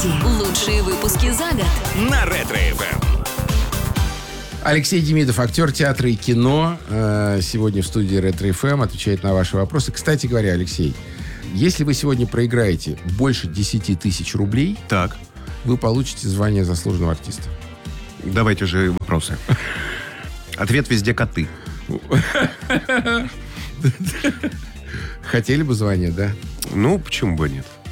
новости. Лучшие выпуски за год. На Ретро-ФМ. Алексей Демидов, актер театра и кино, сегодня в студии Ретро-ФМ, отвечает на ваши вопросы. Кстати говоря, Алексей, если вы сегодня проиграете больше 10 тысяч рублей, Так, вы получите звание заслуженного артиста. давайте же вопросы. Ответ везде коты. Хотели бы звание, да? Ну, почему бы нет?